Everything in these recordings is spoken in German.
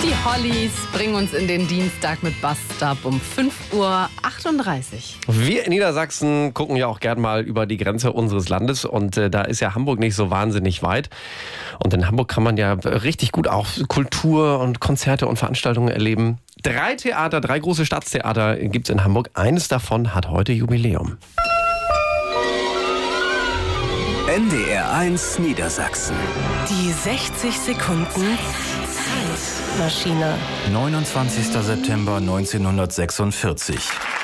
Die Hollies bringen uns in den Dienstag mit Bus-Stop um 5:38 Uhr. Wir in Niedersachsen gucken ja auch gern mal über die Grenze unseres Landes und da ist ja Hamburg nicht so wahnsinnig weit. Und in Hamburg kann man ja richtig gut auch Kultur und Konzerte und Veranstaltungen erleben. 3 Theater, 3 große Staatstheater gibt's in Hamburg. Eines davon hat heute Jubiläum. NDR1 Niedersachsen. Die 60 Sekunden Zeitmaschine. 29. September 1946.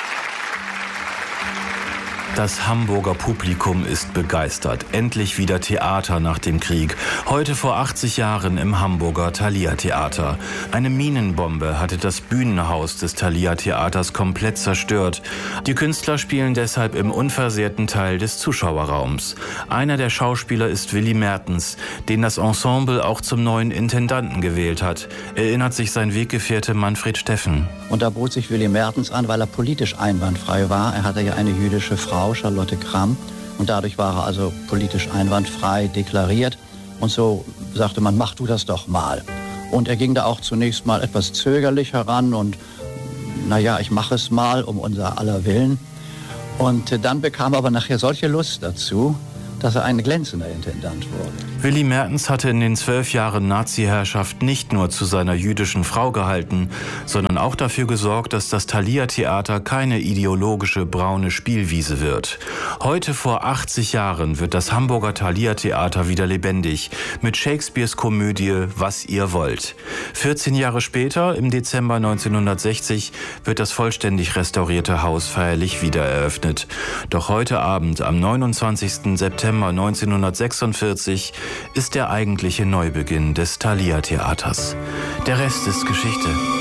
Das Hamburger Publikum ist begeistert. Endlich wieder Theater nach dem Krieg. Heute vor 80 Jahren im Hamburger Thalia-Theater. Eine Minenbombe hatte das Bühnenhaus des Thalia-Theaters komplett zerstört. Die Künstler spielen deshalb im unversehrten Teil des Zuschauerraums. Einer der Schauspieler ist Willy Mertens, den das Ensemble auch zum neuen Intendanten gewählt hat, erinnert sich sein Weggefährte Manfred Steffen. Und da bot sich Willy Mertens an, weil er politisch einwandfrei war. Er hatte ja eine jüdische Frau, Charlotte Kramm, und dadurch war er also politisch einwandfrei deklariert. Und so sagte man, mach du das doch mal. Und er ging da auch zunächst mal etwas zögerlich heran und naja, ich mache es mal um unser aller Willen. Und dann bekam er aber nachher solche Lust dazu, dass er ein glänzender Intendant wurde. Willy Mertens hatte in den 12 Jahren Nazi-Herrschaft nicht nur zu seiner jüdischen Frau gehalten, sondern auch dafür gesorgt, dass das Thalia-Theater keine ideologische braune Spielwiese wird. Heute vor 80 Jahren wird das Hamburger Thalia-Theater wieder lebendig mit Shakespeares Komödie Was ihr wollt. 14 Jahre später, im Dezember 1960, wird das vollständig restaurierte Haus feierlich wieder eröffnet. Doch heute Abend, am 29. September 1946, ist der eigentliche Neubeginn des Thalia-Theaters. Der Rest ist Geschichte.